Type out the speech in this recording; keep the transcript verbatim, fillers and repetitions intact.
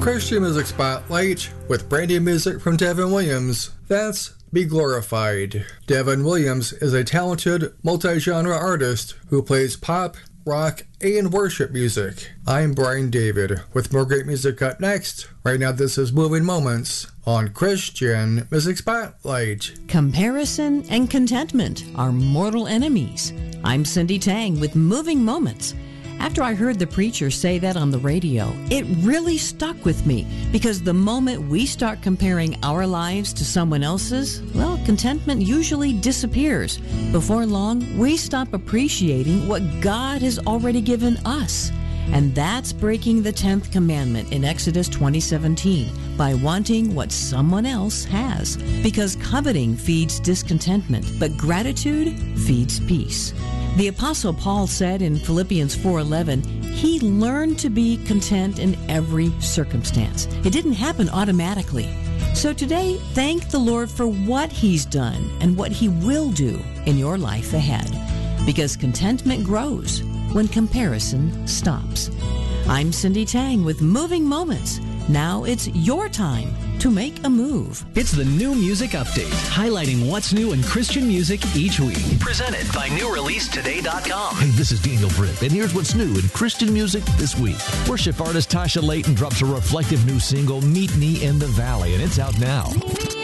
Christian Music Spotlight with brand new music from Devin Williams. That's Be Glorified. Devin Williams is a talented, multi-genre artist who plays pop, rock, and worship music. I'm Brian David with more great music up next. Right now, this is Moving Moments on Christian Music Spotlight. Comparison and contentment are mortal enemies. I'm Cindy Tang with Moving Moments. After I heard the preacher say that on the radio, it really stuck with me because the moment we start comparing our lives to someone else's, well, contentment usually disappears. Before long, we stop appreciating what God has already given us. And that's breaking the tenth commandment in Exodus twenty seventeen by wanting what someone else has. Because coveting feeds discontentment, but gratitude feeds peace. The Apostle Paul said in Philippians four eleven, he learned to be content in every circumstance. It didn't happen automatically. So today, thank the Lord for what He's done and what He will do in your life ahead. Because contentment grows when comparison stops. I'm Cindy Tang with Moving Moments. Now it's your time to make a move. It's the New Music Update, highlighting what's new in Christian music each week. Presented by new release today dot com. Hey, this is Daniel Britt, and here's what's new in Christian music this week. Worship artist Tasha Layton drops a reflective new single, Meet Me in the Valley, and it's out now.